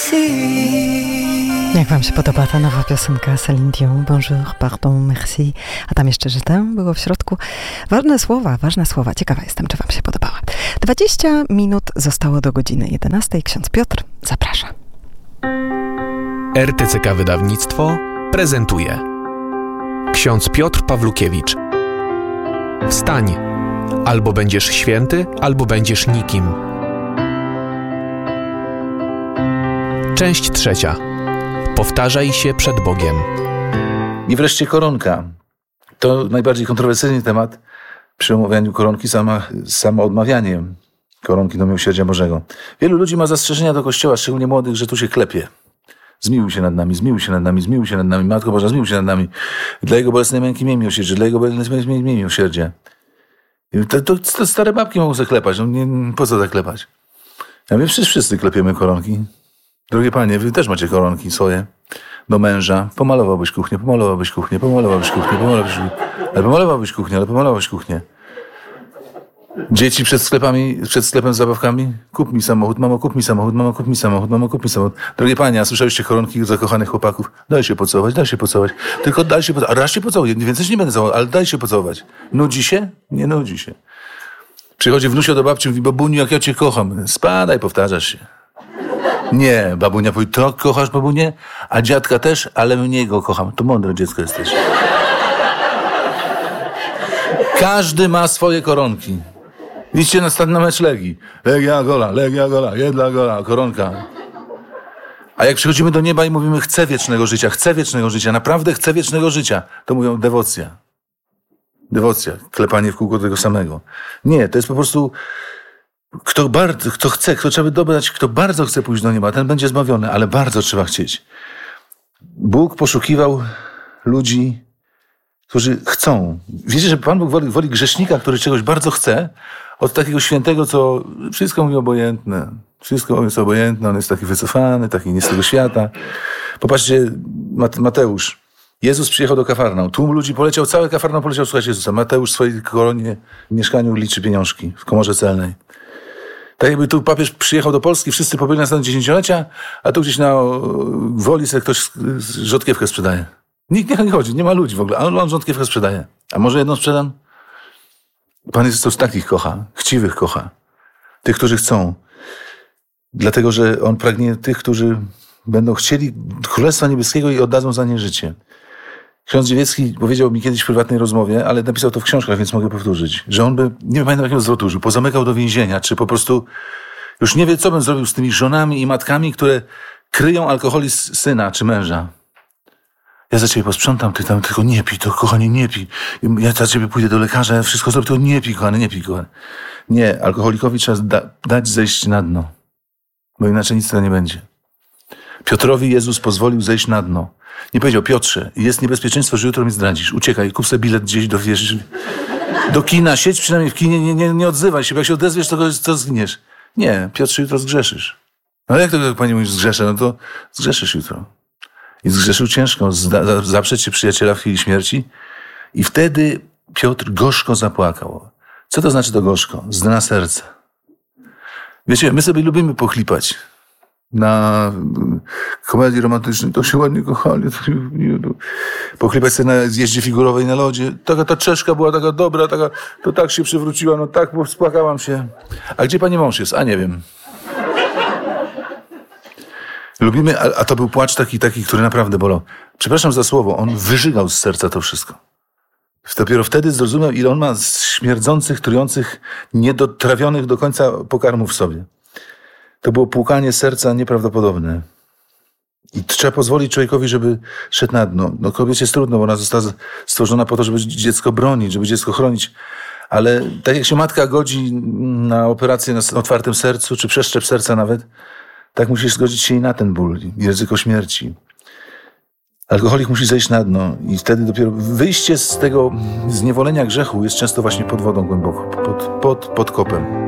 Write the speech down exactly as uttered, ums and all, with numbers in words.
Jak wam się podoba ta nowa piosenka Céline Dion? Bonjour, pardon, merci. A tam jeszcze żytem było w środku. Ważne słowa, ważne słowa. Ciekawa jestem, czy wam się podobała. dwadzieścia minut zostało do godziny jedenastej. Ksiądz Piotr zaprasza. R T C K Wydawnictwo prezentuje ksiądz Piotr Pawlukiewicz. Wstań, albo będziesz święty, albo będziesz nikim. Część trzecia. Powtarzaj się przed Bogiem. I wreszcie koronka. To najbardziej kontrowersyjny temat przy omawianiu koronki, sama, samo odmawianie koronki do miłosierdzia Bożego. Wielu ludzi ma zastrzeżenia do Kościoła, szczególnie młodych, że tu się klepie. Zmiłuj się nad nami, zmiłuj się nad nami, zmiłuj się nad nami. Matko Boża, zmiłuj się nad nami. Dla Jego bolesnej męki miej miłosierdzie, dla Jego bolesnej męki miej miłosierdzie. To, to, to stare babki mogą sobie klepać. No nie, po co tak klepać? Ja wiem, wszyscy, wszyscy klepiemy koronki. Drogie panie, wy też macie koronki swoje do męża. Pomalowałbyś kuchnię, pomalowałbyś kuchnię, pomalowałbyś kuchnię, pomalowałbyś kuchnię, ale pomalowałbyś kuchnię, ale pomalowałbyś kuchnię. Dzieci przed sklepami, przed sklepem z zabawkami? Kup mi samochód, mamo, kup mi samochód, mamo, kup mi samochód, mamo, kup mi samochód. Drogie panie, a słyszeliście koronki zakochanych chłopaków? Daj się pocałować, daj się pocałować. Tylko daj się pocałować. A raz się pocałuję, więcej się nie będę całował, ale daj się pocałować. Nudzi się? Nie nudzi się. Przychodzi wnusio do babci i mówi, babuniu, jak ja cię kocham. Spadaj, powtarzasz się. Nie, babunia powie, to kochasz babunię? A dziadka też, ale mniej go kocham. To mądre dziecko jesteś. Każdy ma swoje koronki. Idźcie na stan na mecz Legii. Legia Gola, Legia Gola, jedna Gola, koronka. A jak przychodzimy do nieba i mówimy, chcę wiecznego życia, chcę wiecznego życia, naprawdę chcę wiecznego życia, to mówią dewocja. Dewocja, klepanie w kółko tego samego. Nie, to jest po prostu... Kto bardzo, kto chce, kto trzeba by dobrać, kto bardzo chce pójść do nieba, ten będzie zbawiony, ale bardzo trzeba chcieć. Bóg poszukiwał ludzi, którzy chcą. Wiecie, że Pan Bóg woli, woli grzesznika, który czegoś bardzo chce, od takiego świętego, co wszystko mówi obojętne. Wszystko jest obojętne, on jest taki wycofany, taki nie z tego świata. Popatrzcie, Mateusz. Jezus przyjechał do Kafarnaum. Tłum ludzi poleciał, cały Kafarnaum poleciał słuchać Jezusa. Mateusz w swojej koronie w mieszkaniu liczy pieniążki w komorze celnej. Tak jakby tu papież przyjechał do Polski, wszyscy pobyli na stan dziesięciolecia, a tu gdzieś na woli sobie ktoś rzodkiewkę sprzedaje. Nikt nie chodzi, nie ma ludzi w ogóle, a on rzodkiewkę sprzedaje. A może jedną sprzedam? Pan Jezus takich kocha, chciwych kocha. Tych, którzy chcą. Dlatego, że On pragnie tych, którzy będą chcieli Królestwa Niebieskiego i oddadzą za nie życie. Ksiądz Dziewiecki powiedział mi kiedyś w prywatnej rozmowie, ale napisał to w książkach, więc mogę powtórzyć, że on by, nie pamiętam jakiego zwrotu użył, pozamykał do więzienia, czy po prostu już nie wie, co bym zrobił z tymi żonami i matkami, które kryją alkoholizm syna czy męża. Ja za ciebie posprzątam, ty tam tylko nie pij, to kochanie nie pij. Ja za ciebie pójdę do lekarza, ja wszystko zrobię, to nie pij, kochany, nie pij, kochany. Nie, alkoholikowi trzeba da, dać zejść na dno, bo inaczej nic to nie będzie. Piotrowi Jezus pozwolił zejść na dno. Nie powiedział, Piotrze, jest niebezpieczeństwo, że jutro mnie zdradzisz. Uciekaj, kup sobie bilet gdzieś do, wiesz, do kina, siedź przynajmniej w kinie, nie, nie, nie odzywaj się, bo jak się odezwiesz, to, to zginiesz. Nie, Piotrze, jutro zgrzeszysz. No ale jak to, jak pani mówi, zgrzeszę? No to zgrzeszysz jutro. I zgrzeszył ciężko, zda, zaprzeć się przyjaciela w chwili śmierci i wtedy Piotr gorzko zapłakał. Co to znaczy to gorzko? Z dna serca. Wiecie, my sobie lubimy pochlipać. Na komedii romantycznej to się ładnie kochali. Pochlipać sobie na zjeździe figurowej na lodzie. Taka ta czeszka była taka dobra, taka, to tak się przewróciła, no tak, bo spłakałam się. A gdzie pani mąż jest? A nie wiem. Lubimy, a, a to był płacz taki, taki, który naprawdę bolał. Przepraszam za słowo, on wyżygał z serca to wszystko. Dopiero wtedy zrozumiał, ile on ma śmierdzących, trujących, niedotrawionych do końca pokarmów w sobie. To było płukanie serca nieprawdopodobne. I trzeba pozwolić człowiekowi, żeby szedł na dno. No kobiecie jest trudno, bo ona została stworzona po to, żeby dziecko bronić, żeby dziecko chronić. Ale tak jak się matka godzi na operację na otwartym sercu, czy przeszczep serca nawet, tak musisz zgodzić się i na ten ból i ryzyko śmierci. Alkoholik musi zejść na dno i wtedy dopiero wyjście z tego zniewolenia grzechu jest często właśnie pod wodą głęboko, pod, pod, pod kopem.